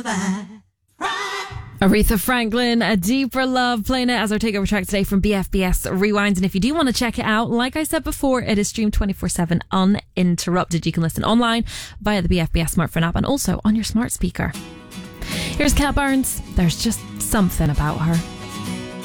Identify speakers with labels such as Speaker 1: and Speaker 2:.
Speaker 1: Aretha Franklin, A Deeper Love, playing it as our takeover track today from BFBS Rewind. And if you do want to check it out, like I said before, it is streamed 24/7 uninterrupted. You can listen online via the BFBS smartphone app and also on your smart speaker. Here's Cat Burns. There's just something about her.